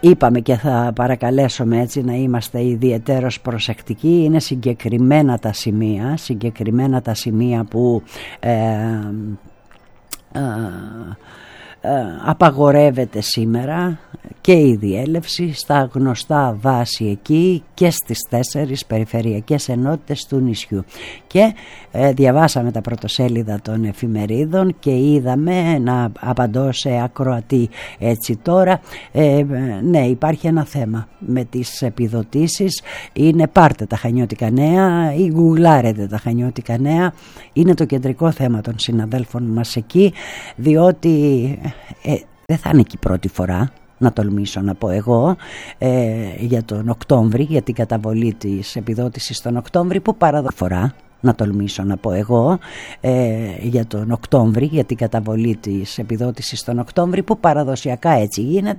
είπαμε και θα παρακαλέσουμε έτσι να είμαστε ιδιαιτέρως προσεκτικοί. Είναι συγκεκριμένα τα σημεία που απαγορεύεται σήμερα και η διέλευση στα γνωστά δάση εκεί και στις 4 περιφερειακές ενότητες του νησιού. Και διαβάσαμε τα πρωτοσέλιδα των εφημερίδων και είδαμε, να απαντώ σε ακροατή έτσι τώρα, ναι, υπάρχει ένα θέμα με τις επιδοτήσεις. Είναι πάρτε τα Χανιώτικα Νέα ή γκουγλάρετε τα Χανιώτικα Νέα, είναι το κεντρικό θέμα των συναδέλφων μας εκεί, διότι δεν θα είναι και η πρώτη φορά, να τολμήσω να πω εγώ, για τον Οκτώβρη, για την καταβολή της επιδότησης τον Οκτώβρη, που για τον Οκτώβρη, για την καταβολή της επιδότησης τον Οκτώβρη, που παραδοσιακά έτσι γίνεται.